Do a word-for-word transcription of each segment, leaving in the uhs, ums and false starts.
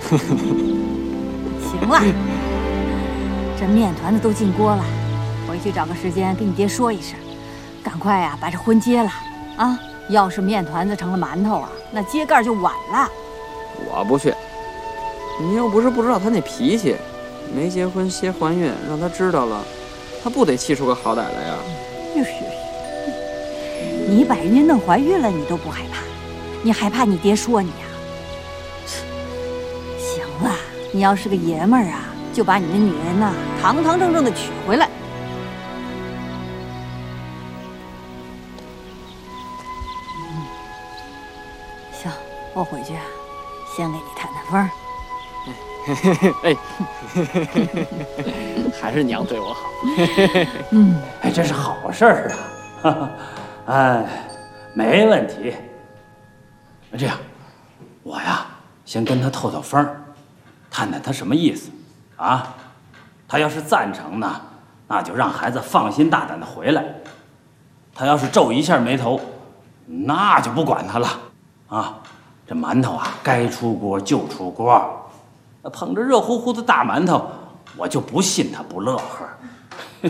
行了，这面团子都进锅了，回去找个时间跟你爹说一声，赶快呀、啊、把这婚结了啊！要是面团子成了馒头啊，那秸秆就晚了。 我不去，你又不是不知道他那脾气，没结婚先怀孕，让他知道了，他不得气出个好歹来呀？ 哟哟，你把人家弄怀孕了，你都不害怕，你还怕你爹说你啊？行了，你要是个爷们儿啊，就把你的女人呐、啊、堂堂正正的娶回来。嗯，行，我回去啊，先给你探探风。 哎，还是娘对我好。 嗯，哎，这是好事儿啊！哎，没问题。那这样，我呀，先跟他透透风，探探他什么意思啊？他要是赞成呢，那就让孩子放心大胆的回来；他要是皱一下眉头，那就不管他了啊！这馒头啊，该出锅就出锅。捧着热乎乎的大馒头，我就不信他不乐呵。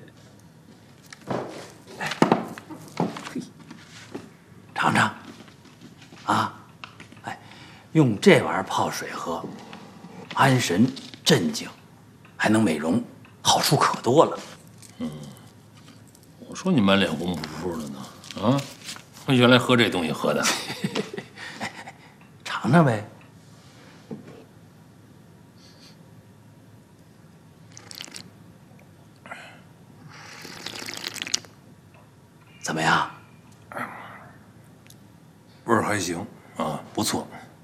尝尝，啊，哎，用这玩意儿泡水喝，安神镇静，还能美容，好处可多了。 嗯，我说你满脸红扑扑的呢，啊，原来喝这东西喝的。 哎，尝尝呗。怎么样？ 味儿还行啊，不错。